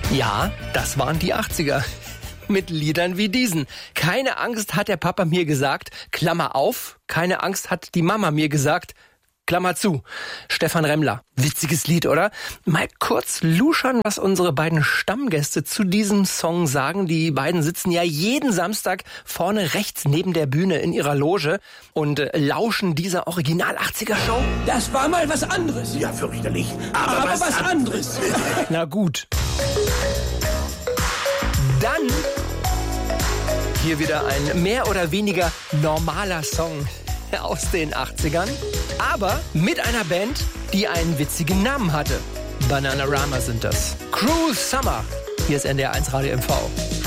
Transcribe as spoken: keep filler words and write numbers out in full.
Ja, das waren die achtziger. Mit Liedern wie diesen. Keine Angst hat der Papa mir gesagt, Klammer auf. Keine Angst hat die Mama mir gesagt, Klammer zu. Stefan Remmler. Witziges Lied, oder? Mal kurz luschern, was unsere beiden Stammgäste zu diesem Song sagen. Die beiden sitzen ja jeden Samstag vorne rechts neben der Bühne in ihrer Loge und äh, lauschen dieser Original-achtziger-Show. Das war mal was anderes. Ja, fürchterlich. Aber, Aber was, was anderes. Na gut. Dann hier wieder ein mehr oder weniger normaler Song aus den achtzigern, aber mit einer Band, die einen witzigen Namen hatte. Bananarama sind das. Cruel Summer. Hier ist N D R eins Radio M V.